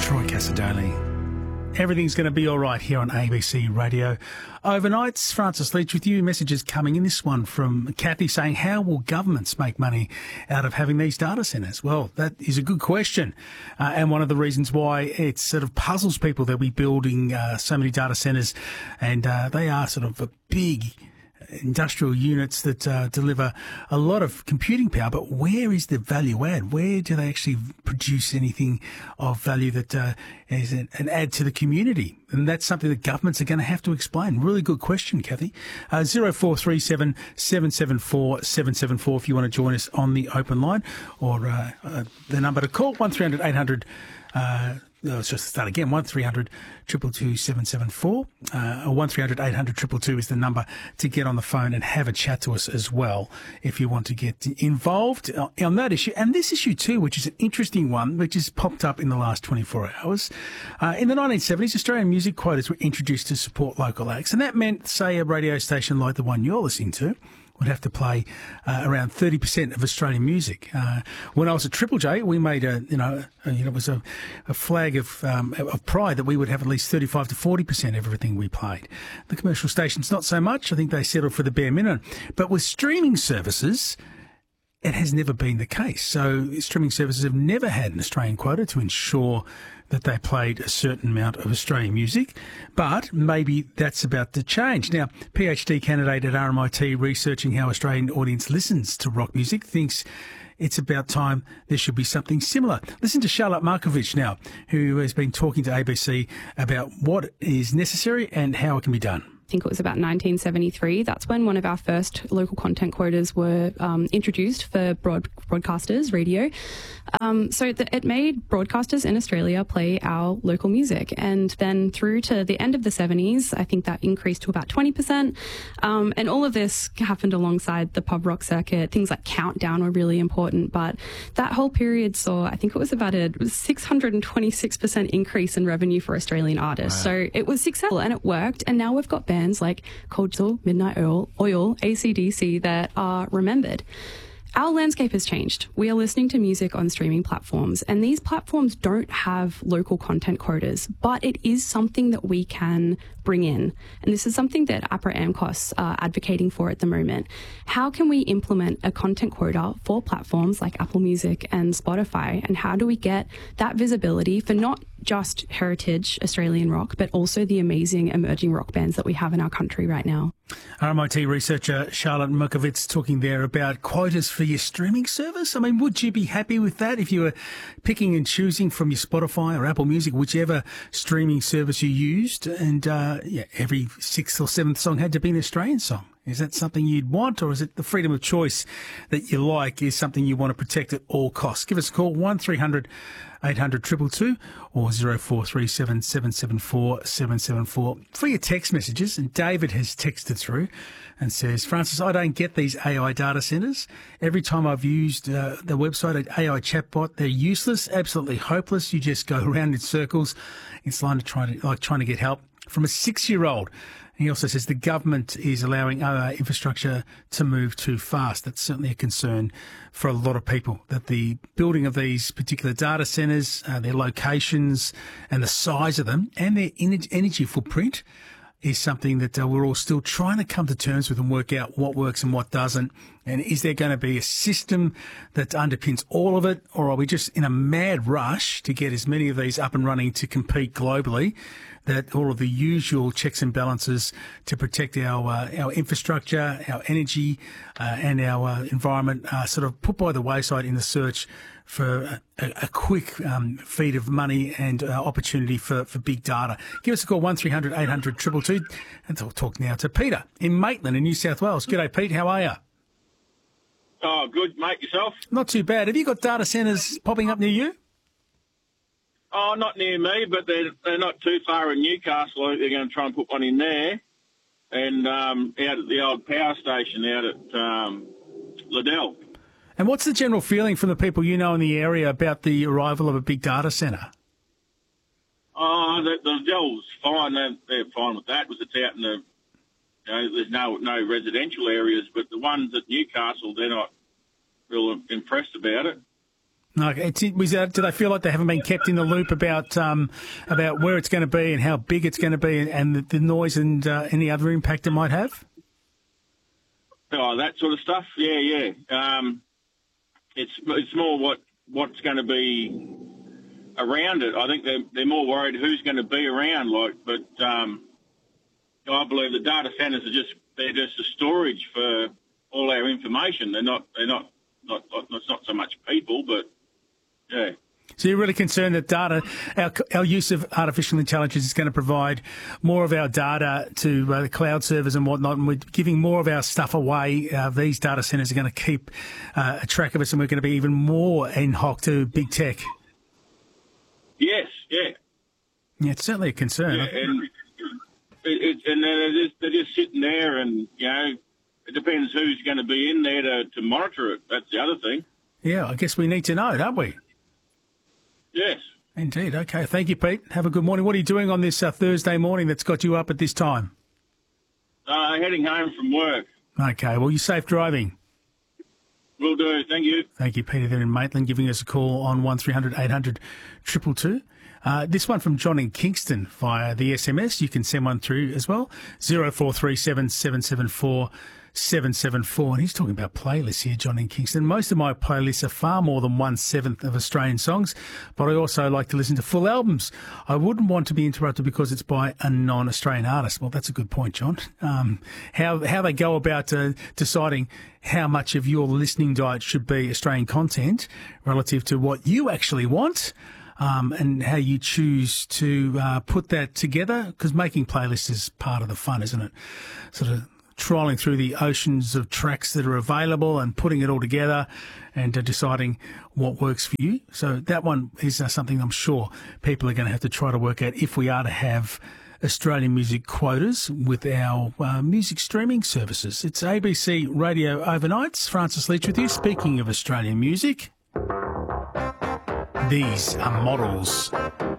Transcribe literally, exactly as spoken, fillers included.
Troy Casadoli. Everything's going to be all right here on A B C Radio. Overnights, Francis Leach with you. Messages coming in. This one from Kathy saying, how will governments make money out of having these data centres? Well, that is a good question. Uh, and one of the reasons why it sort of puzzles people that we're building uh, so many data centres, and uh, they are sort of a big industrial units that uh, deliver a lot of computing power, but where is the value add? Where do they actually produce anything of value that uh, is an, an add to the community? And that's something that governments are going to have to explain. Really good question, Kathy. Uh, zero four three seven, seven seven four, seven seven four if you want to join us on the open line, or uh, uh, the number to call, one three hundred eight hundred uh, let's just start again. one three hundred two two two seven seven four uh, or one three hundred eight hundred two two two is the number to get on the phone and have a chat to us as well if you want to get involved on that issue. And this issue too, which is an interesting one, which has popped up in the last twenty-four hours. Uh, in the nineteen seventies, Australian music quotas were introduced to support local acts. And that meant, say, a radio station like the one you're listening to would have to play uh, around thirty percent of Australian music. Uh, when I was at Triple J, we made a, you know, a, you know, it was a, a flag of, um, of pride that we would have at least thirty-five to forty percent of everything we played. The commercial stations, not so much. I think they settled for the bare minimum. But with streaming services, it has never been the case. So streaming services have never had an Australian quota to ensure that they played a certain amount of Australian music, but maybe that's about to change. Now, PhD candidate at R M I T researching how Australian audience listens to rock music thinks it's about time there should be something similar. Listen to Charlotte Markovich now, who has been talking to A B C about what is necessary and how it can be done. I think it was about nineteen seventy-three. That's when one of our first local content quotas were um, introduced for broad broadcasters, radio. Um, so that it made broadcasters in Australia play our local music. And then through to the end of the seventies, I think that increased to about twenty percent. Um, and all of this happened alongside the pub rock circuit. Things like Countdown were really important. But that whole period saw, I think it was about a six hundred twenty-six percent increase in revenue for Australian artists. Wow. So it was successful and it worked. And now we've got bands like Cold Chill, Midnight Oil, Oil, A C D C that are remembered. Our landscape has changed. We are listening to music on streaming platforms, and these platforms don't have local content quotas, but it is something that we can bring in. And this is something that APRA AMCOS are advocating for at the moment. How can we implement a content quota for platforms like Apple Music and Spotify? And how do we get that visibility for not just heritage Australian rock, but also the amazing emerging rock bands that we have in our country right now? R M I T researcher Charlotte Markovich talking there about quotas for your streaming service. I mean, would you be happy with that if you were picking and choosing from your Spotify or Apple Music, whichever streaming service you used, and uh, yeah, every sixth or seventh song had to be an Australian song? Is that something you'd want, or is it the freedom of choice that you like is something you want to protect at all costs? Give us a call, one three hundred eight hundred two two two or zero four three seven, seven seven four, seven seven four for your text messages. And David has texted through and says, Francis, I don't get these A I data centres. Every time I've used uh, the website, an A I chatbot, they're useless, absolutely hopeless. You just go around in circles. It's like trying to, like trying to get help from a six-year-old. He also says the government is allowing our infrastructure to move too fast. That's certainly a concern for a lot of people, that the building of these particular data centres, uh, their locations and the size of them and their energy footprint is something that uh, we're all still trying to come to terms with and work out what works and what doesn't. And is there going to be a system that underpins all of it, or are we just in a mad rush to get as many of these up and running to compete globally, that all of the usual checks and balances to protect our uh, our infrastructure, our energy uh, and our uh, environment are sort of put by the wayside in the search for a, a quick um, feed of money and uh, opportunity for, for big data? Give us a call, one three hundred eight hundred two two two. And I'll talk now to Peter in Maitland in New South Wales. G'day, Pete. How are you? Oh, good, mate. Yourself? Not too bad. Have you got data centres popping up near you? Oh, not near me, but they're, they're not too far in Newcastle. They're going to try and put one in there. And um, out at the old power station out at um, Liddell. And what's the general feeling from the people you know in the area about the arrival of a big data centre? Oh, the, the Liddell's fine. They're, they're fine with that because it's out in the, you know, there's no no residential areas. But the ones at Newcastle, they're not real impressed about it. Okay. It's, was that, do they feel like they haven't been kept in the loop about um, about where it's going to be and how big it's going to be and, and the, the noise and uh, any other impact it might have? Oh, that sort of stuff. Yeah, yeah. Um, it's it's more what what's going to be around it. I think they're they're more worried who's going to be around. Like, but um, I believe the data centres are just they're just a storage for all our information. They're not they're not not, not it's not so much people, but yeah. So you're really concerned that data, our, our use of artificial intelligence is going to provide more of our data to uh, the cloud servers and whatnot, and we're giving more of our stuff away. Uh, these data centres are going to keep uh, a track of us, and we're going to be even more in hock to big tech. Yes, yeah. Yeah, it's certainly a concern. Yeah, and it, it, and they're just, they're just sitting there, and, you know, it depends who's going to be in there to, to monitor it. That's the other thing. Yeah, I guess we need to know, don't we? Yes. Indeed. Okay. Thank you, Pete. Have a good morning. What are you doing on this uh, Thursday morning that's got you up at this time? Uh, heading home from work. Okay. Well, you safe driving. Will do. Thank you. Thank you, Peter, there in Maitland, giving us a call on one three hundred eight hundred two two two. Uh, this one from John in Kingston via the S M S. You can send one through as well. zero four three seven seven seven four seven seven four. And he's talking about playlists here, John in Kingston. Most of my playlists are far more than one-seventh of Australian songs, but I also like to listen to full albums. I wouldn't want to be interrupted because it's by a non-Australian artist. Well, that's a good point, John. Um, how, how they go about uh, deciding how much of your listening diet should be Australian content relative to what you actually want. Um, and how you choose to uh, put that together, because making playlists is part of the fun, isn't it? Sort of trawling through the oceans of tracks that are available and putting it all together and uh, deciding what works for you. So that one is uh, something I'm sure people are going to have to try to work out if we are to have Australian music quotas with our uh, music streaming services. It's A B C Radio Overnights. Francis Leach with you. Speaking of Australian music, these are Models.